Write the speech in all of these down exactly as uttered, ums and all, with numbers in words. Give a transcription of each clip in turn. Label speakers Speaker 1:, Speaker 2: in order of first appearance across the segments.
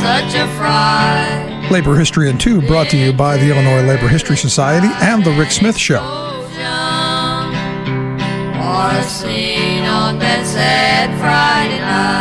Speaker 1: such a fright.
Speaker 2: Labor History in Two, brought to you by the Illinois Labor History Society and The Rick Smith Show.
Speaker 1: Or seen on that sad Friday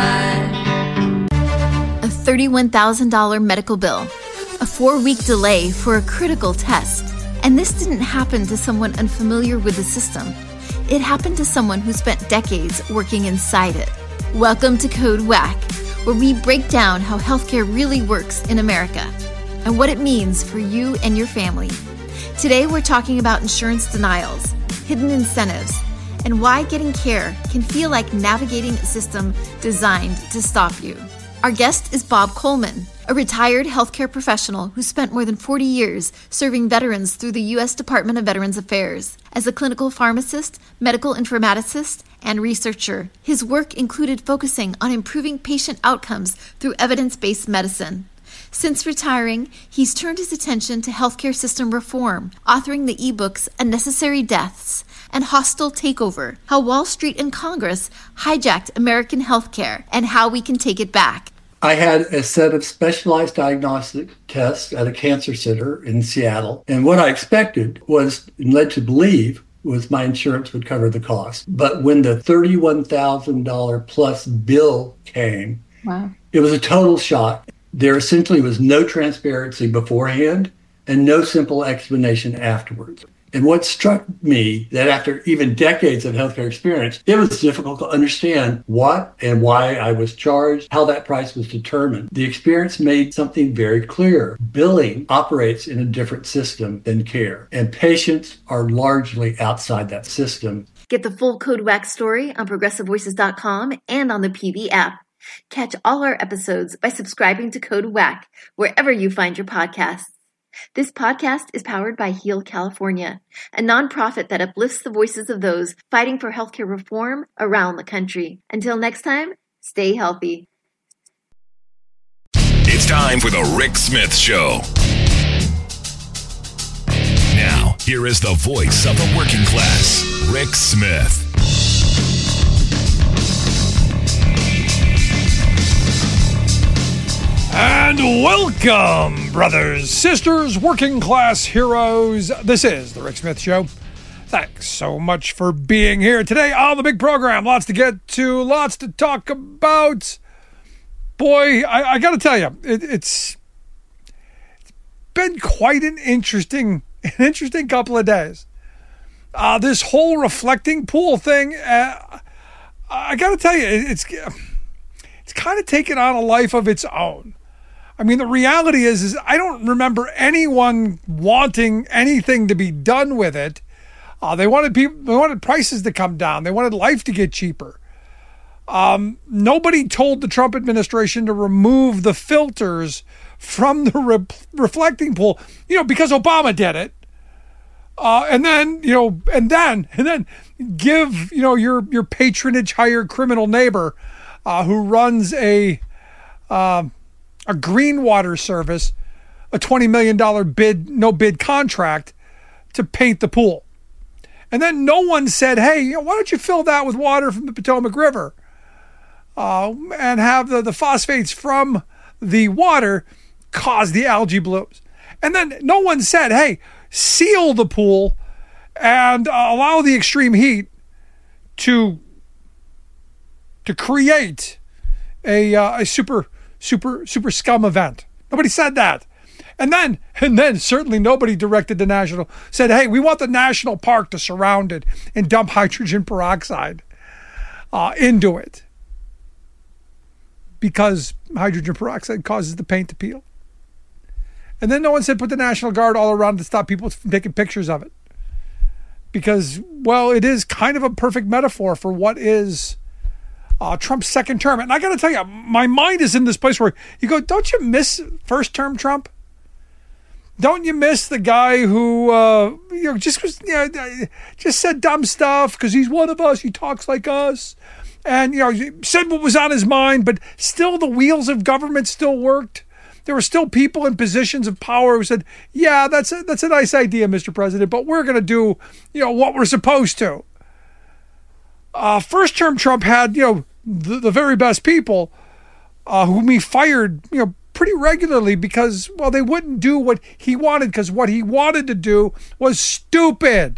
Speaker 1: night.
Speaker 3: A thirty-one thousand dollars medical bill, a four-week delay for a critical test. And this didn't happen to someone unfamiliar with the system. It happened to someone who spent decades working inside it. Welcome to Code Whack, where we break down how healthcare really works in America and what it means for you and your family. Today, we're talking about insurance denials, hidden incentives, and why getting care can feel like navigating a system designed to stop you. Our guest is Bob Coleman, a retired healthcare professional who spent more than forty years serving veterans through the U S Department of Veterans Affairs. As a clinical pharmacist, medical informaticist, and researcher, his work included focusing on improving patient outcomes through evidence-based medicine. Since retiring, he's turned his attention to healthcare system reform, authoring the ebooks Unnecessary Deaths and Hostile Takeover, How Wall Street and Congress Hijacked American Healthcare and How We Can Take It Back.
Speaker 4: I had a set of specialized diagnostic tests at a cancer center in Seattle. And what I expected was, and led to believe, was my insurance would cover the cost. But when the thirty-one thousand dollars plus bill came, wow, it was a total shock. There essentially was no transparency beforehand and no simple explanation afterwards. And what struck me, that after even decades of healthcare experience, it was difficult to understand what and why I was charged, how that price was determined. The experience made something very clear. Billing operates in a different system than care, and patients are largely outside that system.
Speaker 3: Get the full Code Whack story on progressive voices dot com and on the P V app. Catch all our episodes by subscribing to Code Whack wherever you find your podcasts. This podcast is powered by Heal California, a nonprofit that uplifts the voices of those fighting for healthcare reform around the country. Until next time, stay healthy.
Speaker 5: It's time for the Rick Smith Show. Now, here is the voice of the working class, Rick Smith.
Speaker 2: And welcome, brothers, sisters, working class heroes. This is the Rick Smith Show. Thanks so much for being here today on the big program. Lots to get to, lots to talk about. Boy, I, I got to tell you, it, it's, it's been quite an interesting, an interesting couple of days. Uh, this whole reflecting pool thing, uh, I got to tell you, it, it's it's kind of taken on a life of its own. I mean, the reality is, is I don't remember anyone wanting anything to be done with it. Uh, they wanted people, they wanted prices to come down. They wanted life to get cheaper. Um, nobody told the Trump administration to remove the filters from the re- reflecting pool, you know, because Obama did it. Uh, and then, you know, and then, and then give, you know, your, your patronage hired criminal neighbor, uh, who runs a, um, a green water service, a twenty million dollars bid, no bid contract to paint the pool. And then no one said, hey, you know, why don't you fill that with water from the Potomac River uh, and have the, the phosphates from the water cause the algae blooms. And then no one said, hey, seal the pool and uh, allow the extreme heat to, to create a, uh, a super... super, super scum event. Nobody said that. And then, and then certainly nobody directed the national, said, hey, we want the national park to surround it and dump hydrogen peroxide uh, into it. Because hydrogen peroxide causes the paint to peel. And then no one said put the National Guard all around to stop people from taking pictures of it. Because, well, it is kind of a perfect metaphor for what is Uh, Trump's second term. And I got to tell you, my mind is in this place where you go, don't you miss first term Trump? Don't you miss the guy who, uh, you know, just was, you know, just said dumb stuff because he's one of us. He talks like us. And, you know, said what was on his mind, but still the wheels of government still worked. There were still people in positions of power who said, yeah, that's a, that's a nice idea, Mister President, but we're going to do, you know, what we're supposed to. Uh, first term Trump had, you know, the, the very best people uh, whom he fired, you know, pretty regularly because, well, they wouldn't do what he wanted because what he wanted to do was stupid.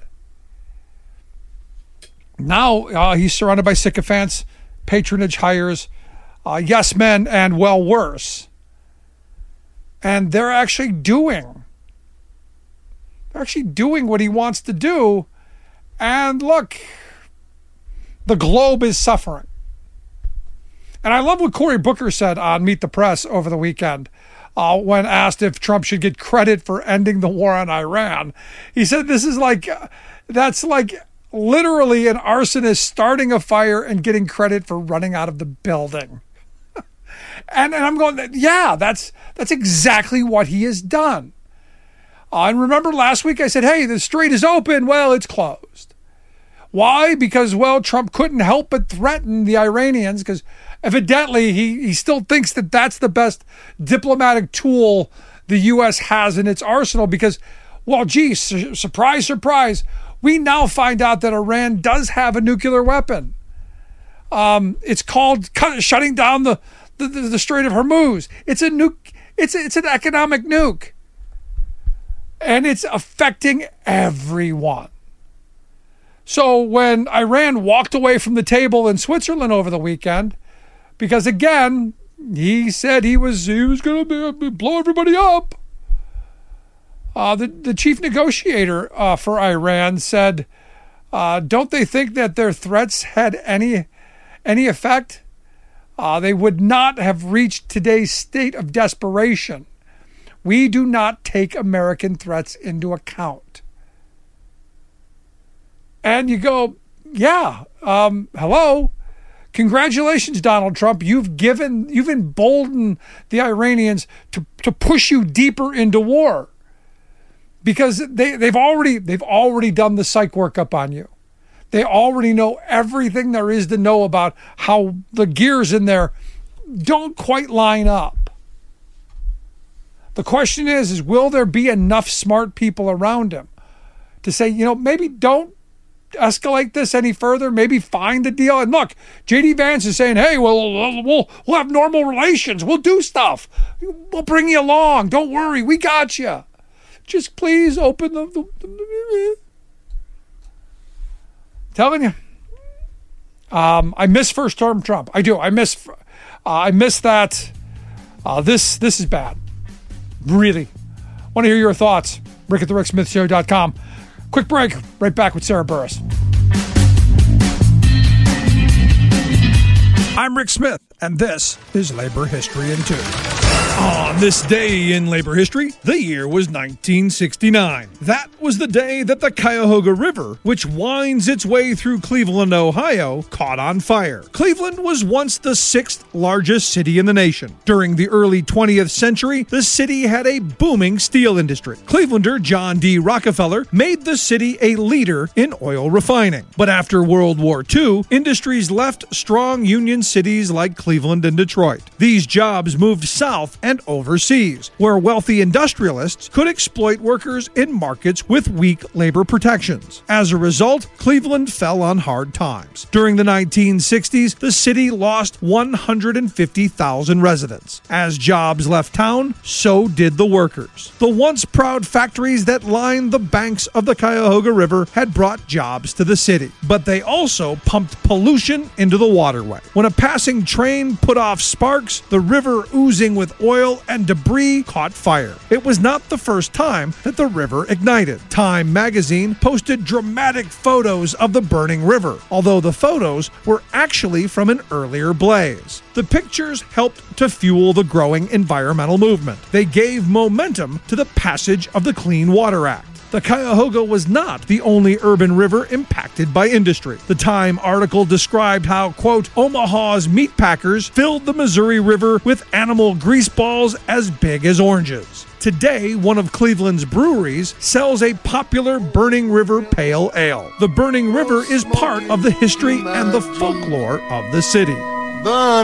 Speaker 2: Now uh, he's surrounded by sycophants, patronage hires, uh, yes men, and well, worse. And they're actually doing, they're actually doing what he wants to do. And look, the globe is suffering. And I love what Cory Booker said on Meet the Press over the weekend uh, when asked if Trump should get credit for ending the war on Iran. He said this is like, that's like literally an arsonist starting a fire and getting credit for running out of the building. and, and I'm going, yeah, that's that's exactly what he has done. Uh, and remember last week I said, hey, the strait is open. Well, it's closed. Why? Because, well, Trump couldn't help but threaten the Iranians because evidently he, he still thinks that that's the best diplomatic tool the U S has in its arsenal because, well, geez, su- surprise, surprise, we now find out that Iran does have a nuclear weapon. Um, it's called cut, shutting down the, the, the, the Strait of Hormuz. It's a nuke. It's, a, it's an economic nuke. And it's affecting everyone. So when Iran walked away from the table in Switzerland over the weekend, because again, he said he was he was going to blow everybody up. Uh, the, the chief negotiator uh, for Iran said, uh, don't they think that their threats had any any effect? Uh, they would not have reached today's state of desperation. We do not take American threats into account. And you go, yeah, um, hello. Congratulations, Donald Trump. You've given, you've emboldened the Iranians to, to push you deeper into war. Because they, they've already they've already done the psych workup on you. They already know everything there is to know about how the gears in there don't quite line up. The question is, is will there be enough smart people around him to say, you know, maybe don't escalate this any further, maybe find a deal. And look, J D Vance is saying, hey, well, we'll we'll have normal relations. We'll do stuff. We'll bring you along. Don't worry. We got you. Just please open the... the, the telling you. Um, I miss first term Trump. I do. I miss uh, I miss that. Uh, this this is bad. Really. Want to hear your thoughts. Rick at the Rick Smith Show dot com. Quick break. Right back with Sarah Burris. I'm Rick Smith, and this is Labor History in Two. On this day in labor history, the year was nineteen sixty-nine. That was the day that the Cuyahoga River, which winds its way through Cleveland, Ohio, caught on fire. Cleveland was once the sixth largest city in the nation. During the early twentieth century, the city had a booming steel industry. Clevelander John D. Rockefeller made the city a leader in oil refining. But after World War Two, industries left strong union cities like Cleveland and Detroit. These jobs moved south and overseas, where wealthy industrialists could exploit workers in markets with weak labor protections. As a result, Cleveland fell on hard times. During the nineteen sixties, the city lost one hundred fifty thousand residents. As jobs left town, so did the workers. The once proud factories that lined the banks of the Cuyahoga River had brought jobs to the city, but they also pumped pollution into the waterway. When a passing train put off sparks, the river oozing with oil and debris caught fire. It was not the first time that the river ignited. Time magazine posted dramatic photos of the burning river, although the photos were actually from an earlier blaze. The pictures helped to fuel the growing environmental movement. They gave momentum to the passage of the Clean Water Act. The Cuyahoga was not the only urban river impacted by industry. The Time article described how, quote, Omaha's meat packers filled the Missouri River with animal grease balls as big as oranges. Today, one of Cleveland's breweries sells a popular Burning River Pale Ale. The Burning River is part of the history and the folklore of the city.